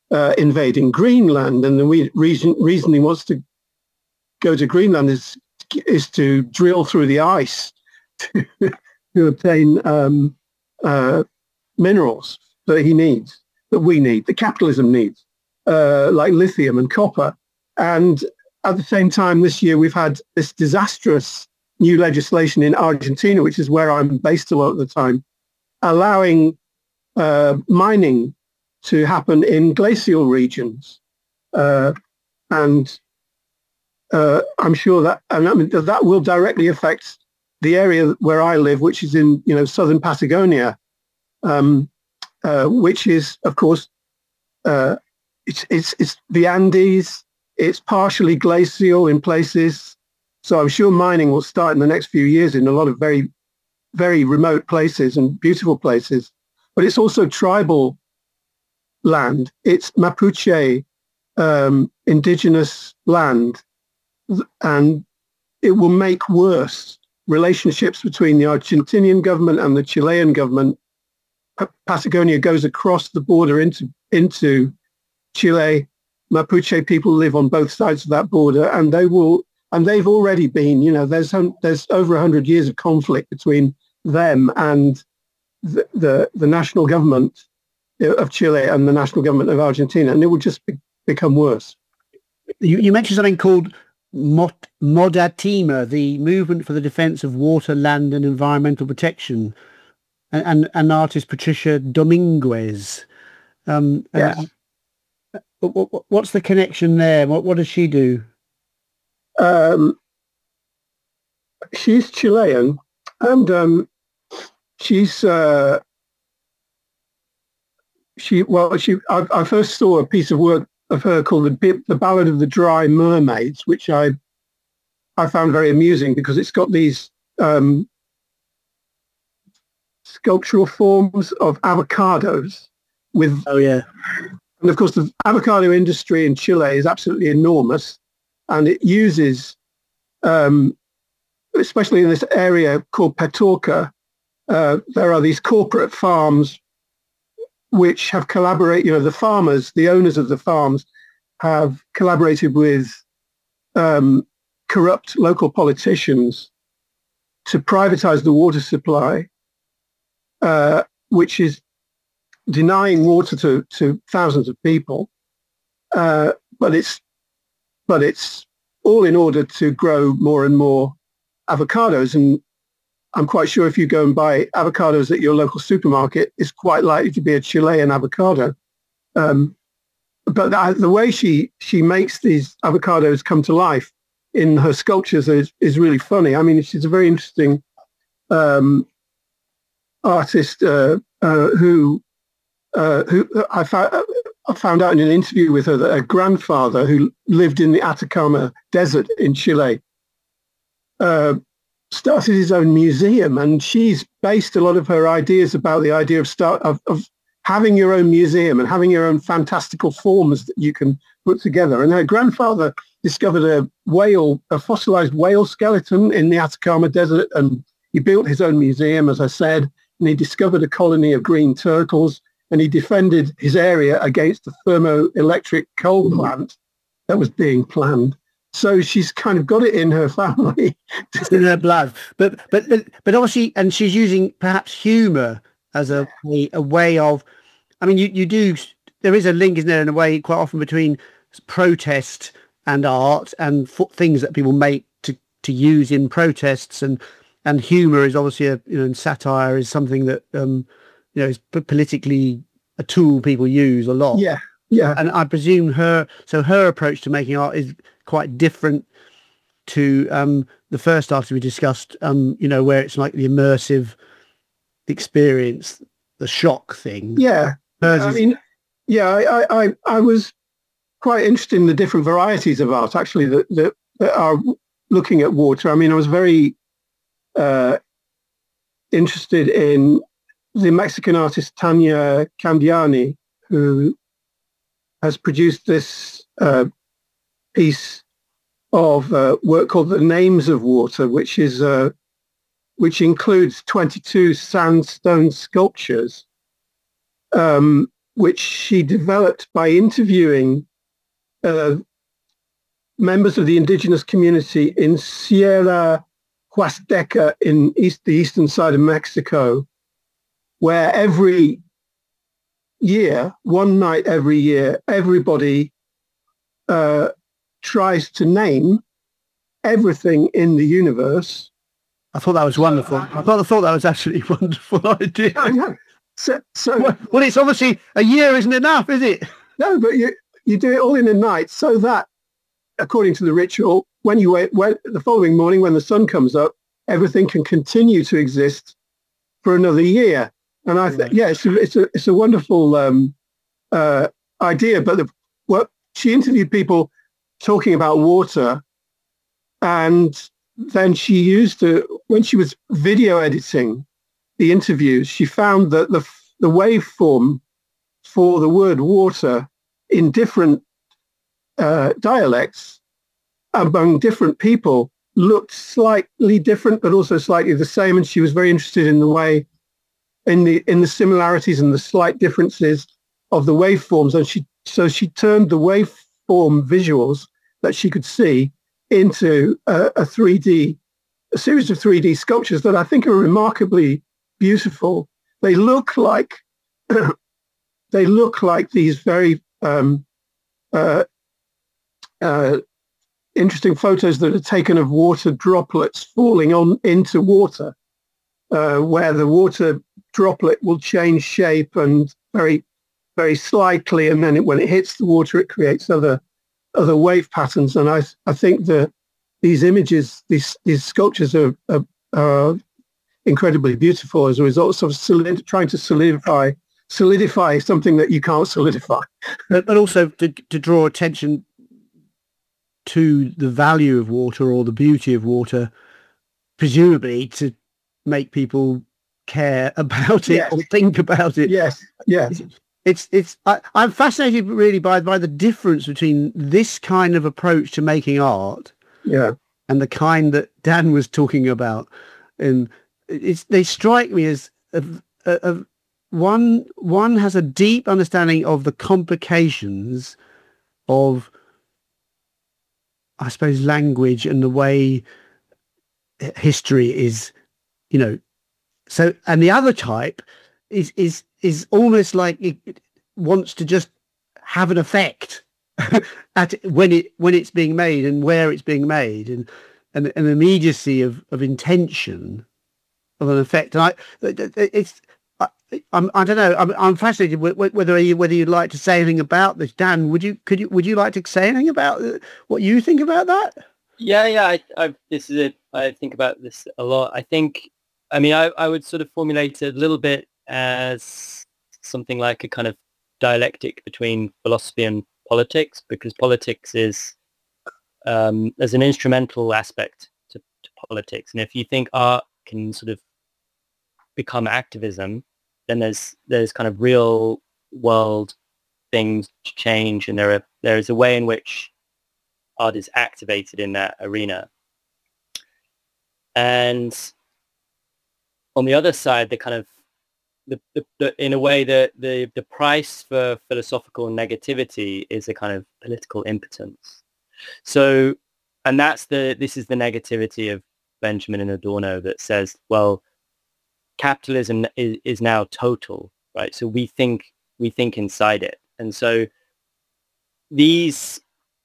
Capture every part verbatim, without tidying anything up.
uh, invading Greenland, and the re- reason reason he wants to go to Greenland is is to drill through the ice to, to obtain um, uh, minerals that he needs, that we need, that capitalism needs, uh, like lithium and copper. And at the same time, this year we've had this disastrous new legislation in Argentina, which is where I'm based a lot of the time, allowing uh, mining to happen in glacial regions. Uh, and uh, I'm sure that, and I mean, that will directly affect the area where I live, which is in, you know, southern Patagonia, um, uh, which is, of course, uh, it's, it's, it's the Andes. It's partially glacial in places. So I'm sure mining will start in the next few years in a lot of very, very remote places and beautiful places. But it's also tribal land. It's Mapuche um, indigenous land. And it will make worse relationships between the Argentinian government and the Chilean government. P- Patagonia goes across the border into, into Chile. Mapuche people live on both sides of that border, and they will, and they've already been, you know, there's there's over a hundred years of conflict between them and the, the the national government of Chile and the national government of Argentina, and it will just be, become worse. You, you mentioned something called Mot- Modatima, the Movement for the Defence of Water, Land and Environmental Protection, and and, and artist Patricia Dominguez. Um, yes. And, what's the connection there? What what does she do? Um, she's Chilean, and um, she's uh, she. Well, she. I, I first saw a piece of work of her called the the Ballad of the Dry Mermaids, which I I found very amusing because it's got these um, sculptural forms of avocados with. Oh yeah. And of course, the avocado industry in Chile is absolutely enormous, and it uses, um, especially in this area called Petorca, uh, there are these corporate farms which have collaborated, you know, the farmers, the owners of the farms have collaborated with um, corrupt local politicians to privatize the water supply, uh, which is denying water to, to thousands of people, uh, but it's but it's all in order to grow more and more avocados. And I'm quite sure if you go and buy avocados at your local supermarket, it's quite likely to be a Chilean avocado. Um, but the, the way she she makes these avocados come to life in her sculptures is, is really funny. I mean, she's a very interesting um, artist uh, uh, who. Uh, who I found, I found out in an interview with her that her grandfather, who lived in the Atacama Desert in Chile, uh, started his own museum, and she's based a lot of her ideas about the idea of start of, of having your own museum and having your own fantastical forms that you can put together. And her grandfather discovered a whale, a fossilized whale skeleton in the Atacama Desert, and he built his own museum, as I said, and he discovered a colony of green turtles. And he defended his area against the thermoelectric coal plant that was being planned. So she's kind of got it in her family. It's in her blood. But but but obviously, and she's using perhaps humour as a way, a way of, I mean, you, you do, there is a link, isn't there, in a way, quite often between protest and art and f- things that people make to, to use in protests. And, and humour is obviously, a, you know, and satire is something that, um, you know, is politically a tool people use a lot. Yeah, yeah. And I presume her, so her approach to making art is quite different to um, the first artist we discussed, um, you know, where it's like the immersive experience, the shock thing. Yeah. Hers I is, mean, yeah, I, I, I was quite interested in the different varieties of art, actually, that, that, that are looking at water. I mean, I was very uh, interested in the Mexican artist Tania Candiani, who has produced this uh, piece of uh, work called The Names of Water, which is uh, which includes twenty-two sandstone sculptures um, which she developed by interviewing uh, members of the indigenous community in Sierra Huasteca in east, the eastern side of Mexico, where every year, one night every year, everybody uh, tries to name everything in the universe. I thought that was wonderful. I thought, I thought that was absolutely wonderful idea. I know. So, so well, well, it's obviously a year isn't enough, is it? No, but you you do it all in a night, so that, according to the ritual, when you wait, when the following morning, when the sun comes up, everything can continue to exist for another year. And I think, right. yeah, it's a, it's a it's a wonderful um, uh, idea. But the, what she interviewed people talking about water, and then she used to, when she was video editing the interviews, she found that the the waveform for the word water in different uh, dialects among different people looked slightly different, but also slightly the same. And she was very interested in the way, in the in the similarities and the slight differences of the waveforms. And she so she turned the waveform visuals that she could see into a, a three D, a series of three D sculptures that I think are remarkably beautiful. They look like they look like these very um, uh, uh, interesting photos that are taken of water droplets falling on into water, uh, where the water droplet will change shape and very, very slightly, and then it, when it hits the water, it creates other other wave patterns. And I I think that these images, these these sculptures are, are, are incredibly beautiful as a result of solid, trying to solidify solidify something that you can't solidify. But, but also to, to draw attention to the value of water or the beauty of water, presumably to make people care about it yes. or think about it. Yes, yes. It's, it's, it's I, I'm fascinated really by, by the difference between this kind of approach to making art yeah. and the kind that Dan was talking about. And it's, they strike me as a, a, a, one, one has a deep understanding of the complications of, I suppose, language and the way history is, you know, so, and the other type is, is, is almost like it wants to just have an effect at when it, when it's being made and where it's being made, and, and an immediacy of, of intention of an effect. And I, it's, I, I'm, I don't know. I'm, I'm fascinated whether you, whether you'd like to say anything about this. Dan, would you, could you, would you like to say anything about what you think about that? Yeah, yeah. I, I this is it. I think about this a lot. I think, I mean, I, I would sort of formulate it a little bit as something like a kind of dialectic between philosophy and politics, because politics is, um, there's an instrumental aspect to, to politics. And if you think art can sort of become activism, then there's there's kind of real world things to change, and there are there is a way in which art is activated in that arena. And on the other side, the kind of the, the, the in a way the, the the price for philosophical negativity is a kind of political impotence. So, and that's the this is the negativity of Benjamin and Adorno that says, well, capitalism is, is now total, right? So we think we think inside it, and so these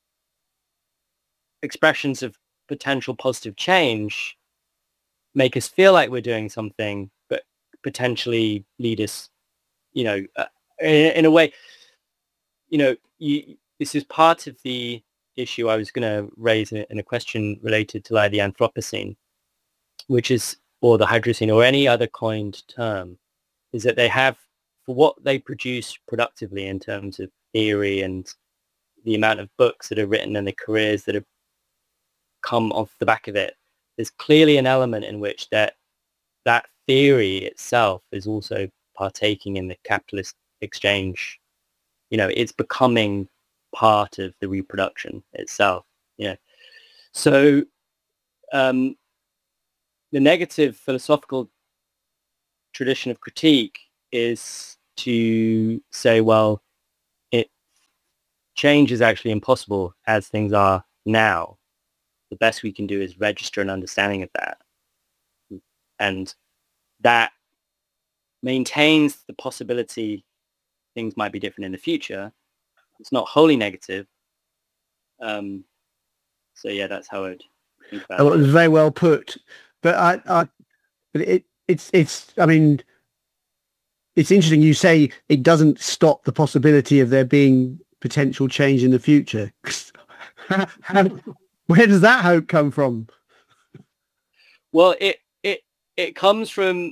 expressions of potential positive change make us feel like we're doing something, but potentially lead us, you know, uh, in, in a way, you know, you, this is part of the issue I was going to raise in, in a question related to like the Anthropocene, which is, or the Hydrocene, or any other coined term, is that they have, for what they produce productively in terms of theory and the amount of books that are written and the careers that have come off the back of it, there's clearly an element in which that that theory itself is also partaking in the capitalist exchange. You know, it's becoming part of the reproduction itself. You know, so um, the negative philosophical tradition of critique is to say, well, it change is actually impossible as things are now. The best we can do is register an understanding of that. And that maintains the possibility things might be different in the future. It's not wholly negative. Um, so yeah, that's how I'd think about Oh, it. it was very well put. But I, I but it, it's, it's, I mean, it's interesting you say it doesn't stop the possibility of there being potential change in the future. How, where does that hope come from? Well, it it it comes from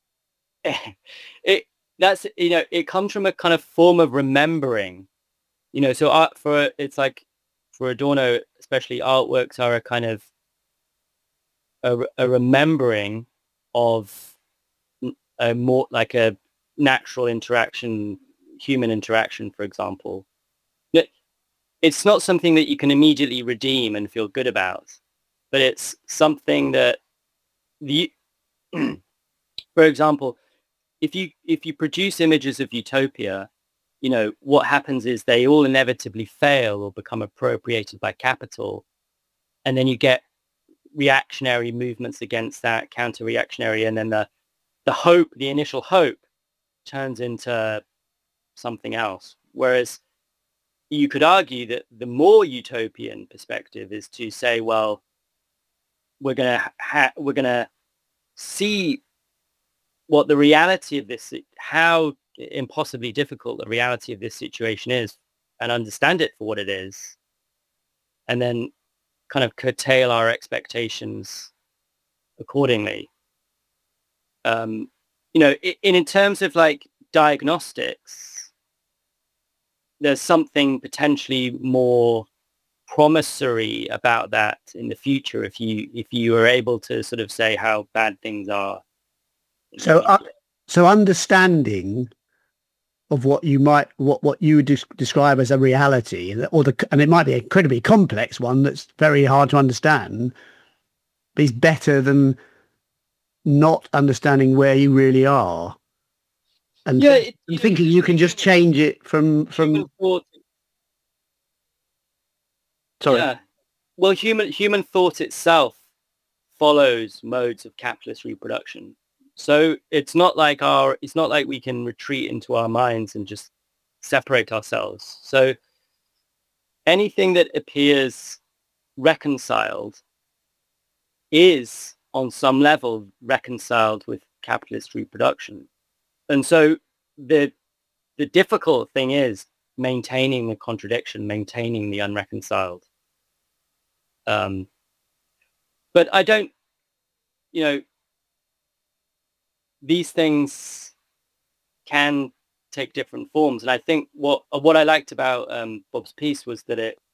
it. That's you know, it comes from a kind of form of remembering. You know, so art for it's like for Adorno, especially artworks are a kind of a, a remembering of a more like a natural interaction, human interaction, for example. It's not something that you can immediately redeem and feel good about, but it's something that the, for example, if you if you produce images of utopia, you know, what happens is they all inevitably fail or become appropriated by capital, and then you get reactionary movements against that, counter-reactionary, and then the the hope, the initial hope, turns into something else. Whereas you could argue that the more utopian perspective is to say, well, we're gonna ha- we're gonna see what the reality of this, how impossibly difficult the reality of this situation is, and understand it for what it is, and then kind of curtail our expectations accordingly. Um, you know, in in terms of like diagnostics, there's something potentially more promissory about that in the future if you if you are able to sort of say how bad things are. So, uh, so understanding of what you might what what you would des- describe as a reality, or the and it might be an incredibly complex one that's very hard to understand, but is better than not understanding where you really are. And, yeah, it, and thinking you can just change it from from. thought, Sorry. Yeah, well, human human thought itself follows modes of capitalist reproduction. So it's not like our it's not like we can retreat into our minds and just separate ourselves. So anything that appears reconciled is on some level reconciled with capitalist reproduction. And so the the difficult thing is maintaining the contradiction, maintaining the unreconciled. Um, but I don't, you know, these things can take different forms. And I think what what I liked about um, Bob's piece was that it,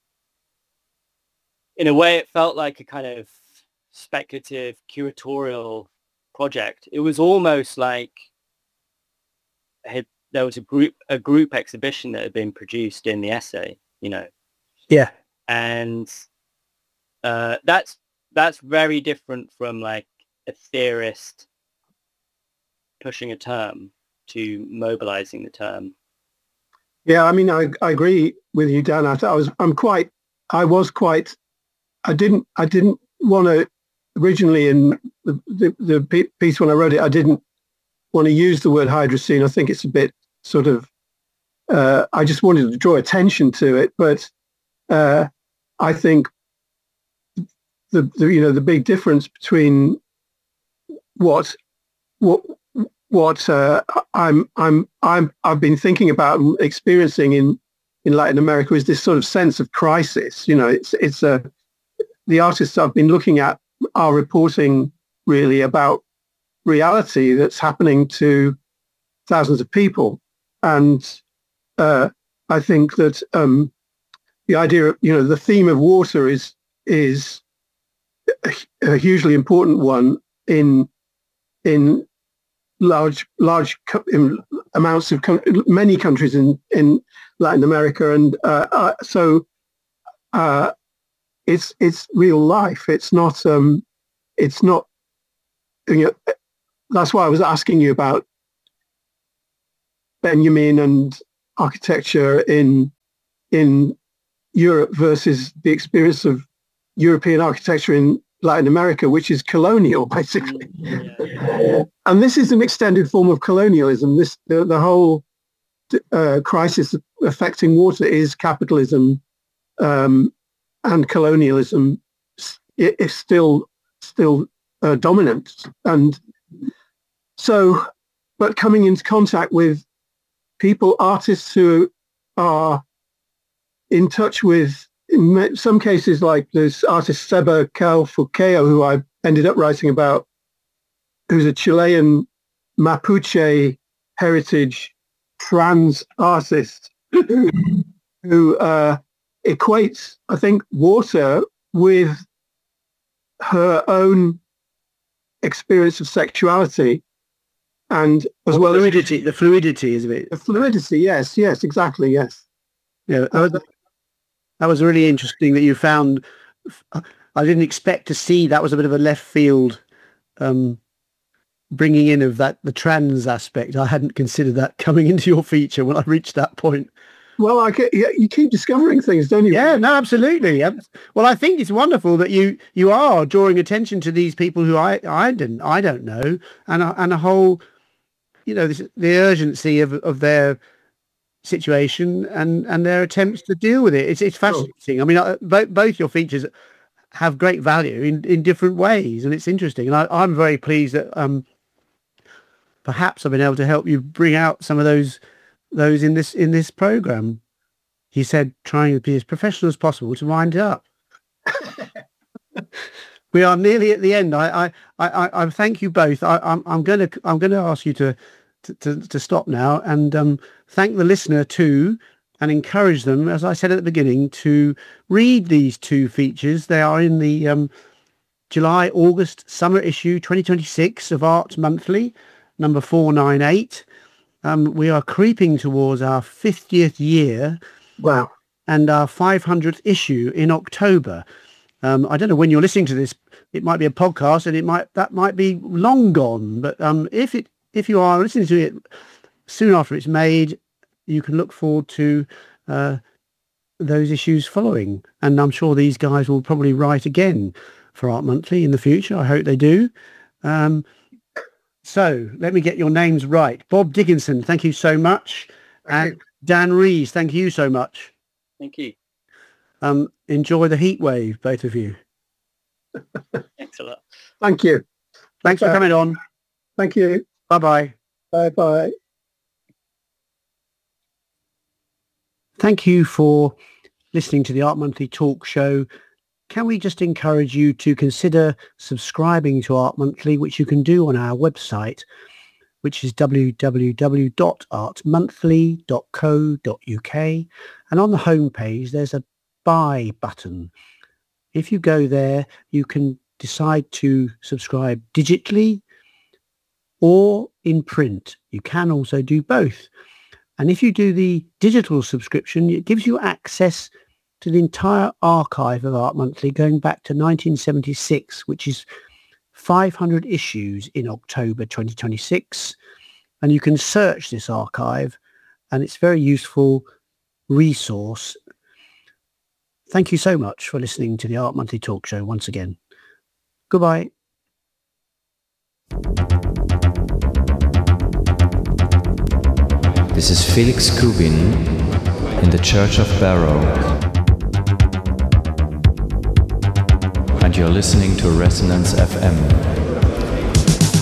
in a way, it felt like a kind of speculative curatorial project. It was almost like had, there was a group a group exhibition that had been produced in the essay, you know. Yeah. And uh, that's that's very different from like a theorist pushing a term to mobilizing the term. Yeah, I mean, I, I agree with you, Dan. I, I was, I'm quite, I was quite, I didn't, I didn't want to originally in the, the, the piece when I wrote it, I didn't want to use the word Hydrocene. I think it's a bit sort of, uh, I just wanted to draw attention to it, but uh, I think the, the, you know, the big difference between what, what, what uh, I'm, I'm, I'm, I've been thinking about and experiencing in, in Latin America is this sort of sense of crisis. You know, it's, it's a, the artists I've been looking at are reporting really about reality that's happening to thousands of people. And uh, I think that um, the idea of, you know, the theme of water is, is a, a hugely important one in, in, large large in amounts of many countries in in Latin America, and uh, uh, so uh, it's it's real life. It's not um, it's not you know, that's why I was asking you about Benjamin and architecture in in Europe versus the experience of European architecture in Latin America, which is colonial, basically. Yeah. And this is an extended form of colonialism. This the, the whole uh, crisis affecting water is capitalism um, and colonialism is still still uh, dominant. And so, but coming into contact with people, artists who are in touch with, in some cases, like this artist Seba Calfuqueo, who I ended up writing about, who's a Chilean Mapuche heritage trans artist who uh, equates, I think, water with her own experience of sexuality, and as well, well the fluidity, as the fluidity is of it. The fluidity, yes, yes, exactly, yes. Yeah, that was, that was really interesting that you found. I didn't expect to see that was a bit of a left field um, bringing in of that the trans aspect. I hadn't considered that coming into your feature when I reached that point. Well, I get, you keep discovering things, don't you? Yeah, no, absolutely. Well, I think it's wonderful that you you are drawing attention to these people who I I didn't I don't know, and a, and a whole, you know, this, the urgency of of their situation and and their attempts to deal with it. It's it's fascinating. I mean, I, both both your features have great value in in different ways, and it's interesting. And I, I'm very pleased that um perhaps I've been able to help you bring out some of those. those in this in this program. He said, trying to be as professional as possible to wind it up. We are nearly at the end. I I I, I thank you both. I, I'm I'm going to I'm going to ask you to to to stop now and um, thank the listener too, and encourage them, as I said at the beginning, to read these two features. They are in the um, July August summer issue twenty twenty-six of Art Monthly, number four ninety-eight. Um, we are creeping towards our fiftieth year. Wow. And our five hundredth issue in October. Um, I don't know when you're listening to this. It might be a podcast and it might that might be long gone. But um, if it if you are listening to it soon after it's made, you can look forward to uh, those issues following. And I'm sure these guys will probably write again for Art Monthly in the future. I hope they do. Um, So let me get your names right. Bob Dickinson, thank you so much. Thank and you. Dan Rees, thank you so much. Thank you. Um, enjoy the heat wave, both of you. Thanks a lot. Thank you. Thanks for coming on. Thank you. Bye-bye. Bye-bye. Thank you for listening to the Art Monthly talk show. Can we just encourage you to consider subscribing to Art Monthly, which you can do on our website, which is w w w dot art monthly dot co dot u k. And on the homepage, there's a buy button. If you go there, you can decide to subscribe digitally or in print. You can also do both. And if you do the digital subscription, it gives you access to the entire archive of Art Monthly going back to nineteen seventy-six, which is five hundred issues in October twenty twenty-six. And you can search this archive, and it's a very useful resource. Thank you so much for listening to the Art Monthly talk show once again. Goodbye. This is Felix Kubin in the Church of Barrow. And you're listening to Resonance F M.